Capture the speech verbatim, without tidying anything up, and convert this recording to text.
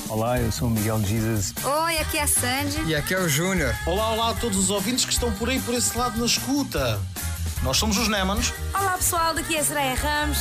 Olá, eu sou o Miguel Jesus. Oi, aqui é a Sandy. E aqui é o Júnior. Olá, olá a todos os ouvintes que estão por aí, por esse lado, na escuta. Nós somos os Némanos. Olá pessoal, daqui é a Soraya Ramos.